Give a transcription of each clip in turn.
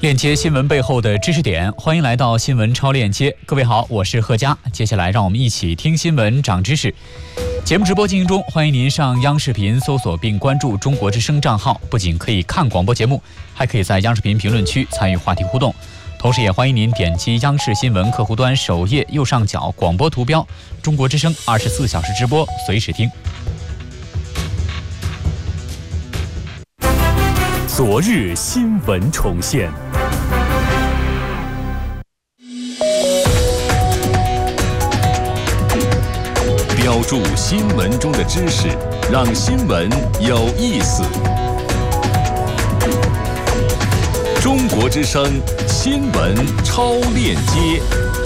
链接新闻背后的知识点，欢迎来到新闻超链接。各位好，我是贺佳。接下来让我们一起听新闻长知识。节目直播进行中，欢迎您上央视频搜索并关注中国之声账号，不仅可以看广播节目，还可以在央视频评论区参与话题互动。同时也欢迎您点击央视新闻客户端首页右上角广播图标，中国之声24小时直播，随时听。 昨日新闻重现。标注新闻中的知识，让新闻有意思。中国之声新闻超链接。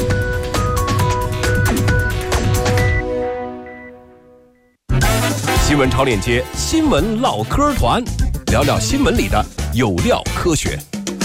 新闻超链接，新闻唠嗑团，聊聊新闻里的有料科学。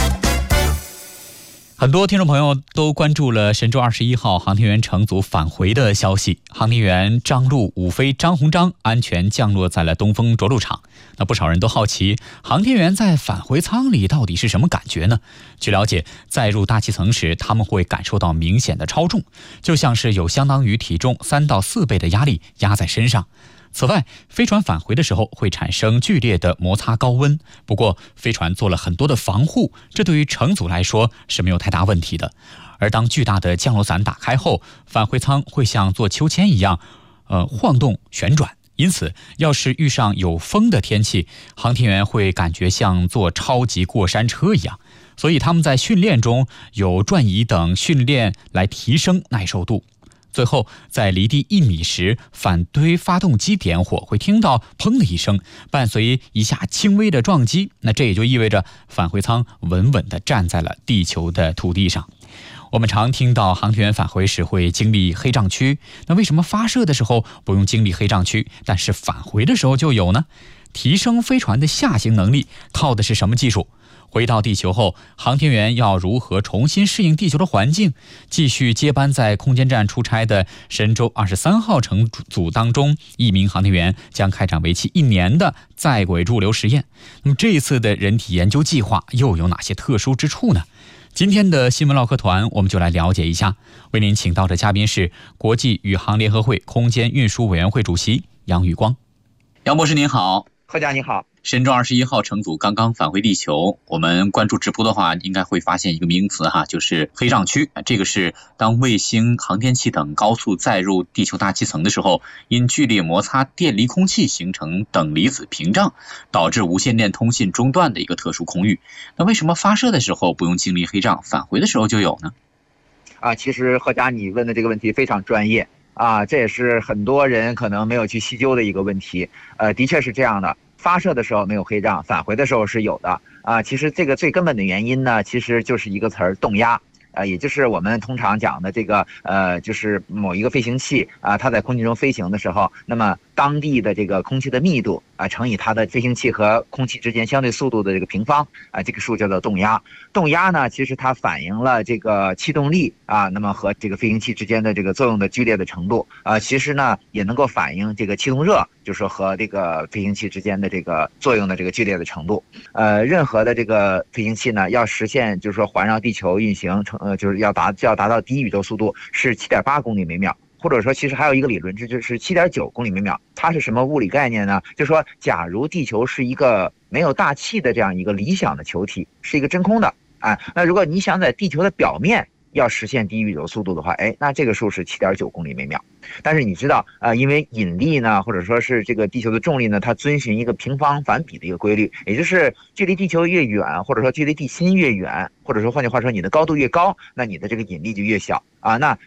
很多听众朋友都关注了神舟21号航天员乘组返回的消息。航天员张陆、伍飞、张鸿章安全降落在了东风着陆场。那不少人都好奇，航天员在返回舱里到底是什么感觉呢？据了解，在入大气层时，他们会感受到明显的超重，就像是有相当于体重3到4倍的压力压在身上。此外，飞船返回的时候会产生剧烈的摩擦高温，不过飞船做了很多的防护，这对于乘组来说是没有太大问题的。而当巨大的降落伞打开后，返回舱会像做秋千一样晃动旋转，因此要是遇上有风的天气，航天员会感觉像坐超级过山车一样，所以他们在训练中有转移等训练来提升耐受度。最后在离地1米时，反推发动机点火，会听到砰的一声，伴随一下轻微的撞击，那这也就意味着返回舱稳稳地站在了地球的土地上。我们常听到航天员返回时会经历黑障区，那为什么发射的时候不用经历黑障区，但是返回的时候就有呢？提升飞船的下行能力靠的是什么技术？回到地球后，航天员要如何重新适应地球的环境？继续接班在空间站出差的神舟23号乘组当中，1名航天员将开展为期1年的在轨驻留实验。那么这一次的人体研究计划又有哪些特殊之处呢？今天的新闻唠嗑团，我们就来了解一下。为您请到的嘉宾是国际宇航联合会空间运输委员会主席杨宇光。杨博士您好。 贺佳你好。 神舟21号乘组刚刚返回地球，我们关注直播的话，应该会发现一个名词就是黑障区。这个是当卫星、航天器等高速载入地球大气层的时候，因剧烈摩擦电离空气形成等离子屏障，导致无线电通信中断的一个特殊空域。那为什么发射的时候不用经历黑障，返回的时候就有呢？ 其实贺佳你问的这个问题非常专业这也是很多人可能没有去细究的一个问题。的确是这样的。发射的时候没有黑障，返回的时候是有的其实这个最根本的原因呢，其实就是一个词儿，动压也就是我们通常讲的这个就是某一个飞行器它在空气中飞行的时候，那么当地的这个空气的密度乘以它的飞行器和空气之间相对速度的这个平方这个数叫做动压。动压呢，其实它反映了这个气动力那么和这个飞行器之间的这个作用的剧烈的程度其实呢也能够反映这个气动热，就是说和这个飞行器之间的这个作用的这个剧烈的程度。任何的这个飞行器呢，要实现就是说环绕地球运行就是要达到第一宇宙速度是7.8公里每秒。或者说其实还有一个理论值就是7.9公里每秒。它是什么物理概念呢？就是说假如地球是一个没有大气的这样一个理想的球体，是一个真空的那如果你想在地球的表面要实现第一宇宙速度的话那这个数是7.9公里每秒。但是你知道因为引力呢，或者说是这个地球的重力呢，它遵循一个平方反比的一个规律，也就是距离地球越远，或者说距离地心越远，或者说换句话说你的高度越高，那你的这个引力就越小那